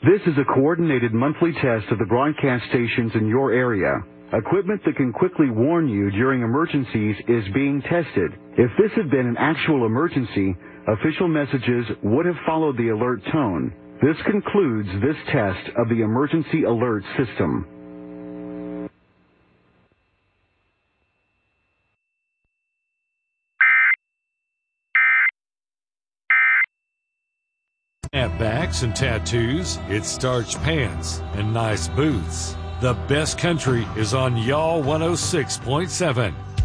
This is a coordinated monthly test of the broadcast stations in your area. Equipment that can quickly warn you during emergencies is being tested. If this had been an actual emergency, official messages would have followed the alert tone. This concludes this test of the emergency alert system. Snapbacks and tattoos, it's starched pants and nice boots. The best country is on Y'all 106.7.